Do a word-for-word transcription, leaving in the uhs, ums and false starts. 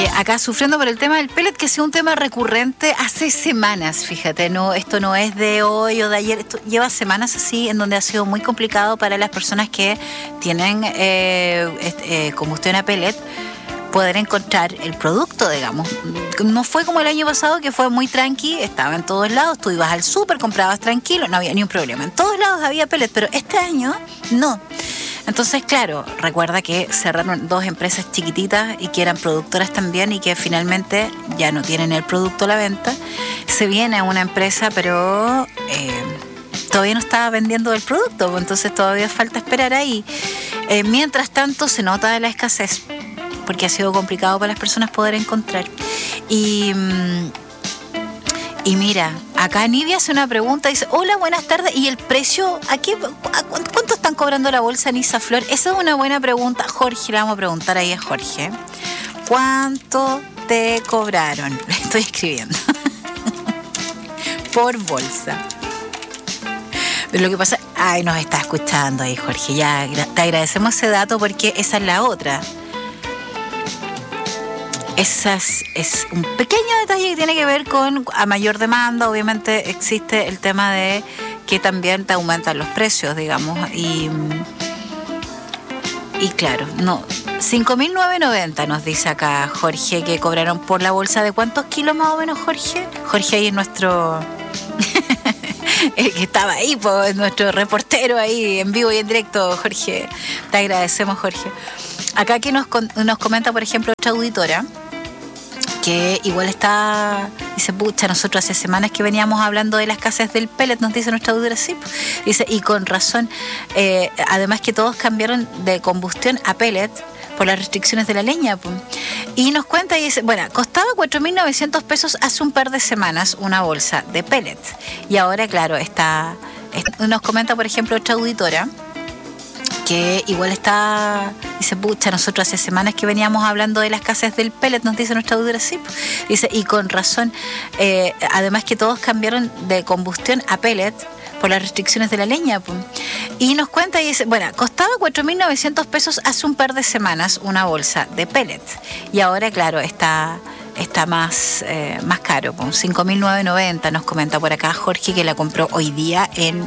acá sufriendo por el tema del pellet, que ha sido un tema recurrente hace semanas, fíjate, no, esto no es de hoy o de ayer, esto lleva semanas así, en donde ha sido muy complicado para las personas que tienen eh, eh, combustión a pellet poder encontrar el producto, digamos. No fue como el año pasado, que fue muy tranqui, estaba en todos lados, tú ibas al súper, comprabas tranquilo, no había ni un problema. En todos lados había pellet, pero este año no. Entonces, claro, recuerda que cerraron dos empresas chiquititas y que eran productoras también y que finalmente ya no tienen el producto a la venta. Se viene una empresa, pero eh, todavía no estaba vendiendo el producto, entonces todavía falta esperar ahí. Eh, mientras tanto, se nota la escasez, porque ha sido complicado para las personas poder encontrar. Y... Y mira, acá Nidia hace una pregunta, dice, hola, buenas tardes, ¿y el precio? ¿A qué, a ¿Cuánto están cobrando la bolsa en Isaflor? Esa es una buena pregunta, Jorge, le vamos a preguntar ahí a Jorge. ¿Cuánto te cobraron? Le estoy escribiendo. Por bolsa. Pero lo que pasa, ay, nos está escuchando ahí, Jorge, ya, te agradecemos ese dato porque esa es la otra. Ese es, es un pequeño detalle que tiene que ver con a mayor demanda. Obviamente existe el tema de que también te aumentan los precios, digamos. Y, y claro, no. cinco mil novecientos noventa nos dice acá Jorge que cobraron por la bolsa. ¿De cuántos kilos más o menos, Jorge? Jorge ahí es nuestro... el que estaba ahí, pues, nuestro reportero ahí en vivo y en directo, Jorge. Te agradecemos, Jorge. Acá que nos, nos comenta, por ejemplo, otra auditora, que igual está, dice, pucha, nosotros hace semanas que veníamos hablando de la escasez del pellet, nos dice nuestra auditora, sí, dice, y con razón, eh, además que todos cambiaron de combustión a pellet por las restricciones de la leña, pues. Y nos cuenta y dice, bueno, costaba cuatro mil novecientos pesos hace un par de semanas una bolsa de pellet, y ahora, claro, está, está nos comenta, por ejemplo, otra auditora, que igual está, dice, pucha, nosotros hace semanas que veníamos hablando de la escasez del pellet, nos dice nuestra auditora, sí, dice, y con razón, eh, además que todos cambiaron de combustión a pellet por las restricciones de la leña, pues. Y nos cuenta y dice, bueno, costaba cuatro mil novecientos pesos hace un par de semanas una bolsa de pellet, y ahora, claro, está... está más, eh, más caro, pues, cinco mil novecientos noventa, nos comenta por acá Jorge, que la compró hoy día en